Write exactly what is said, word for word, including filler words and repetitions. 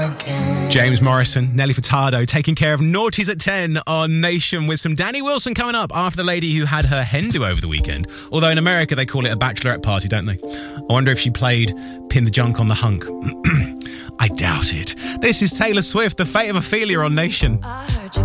James Morrison, Nelly Furtado, taking care of Naughties at ten on Nation with some Danny Wilson coming up after the lady who had her hen do over the weekend. Although in America they call it a bachelorette party, don't they? I wonder if she played Pin the Junk on the Hunk. I doubt it. This is Taylor Swift, The Fate of Ophelia on Nation.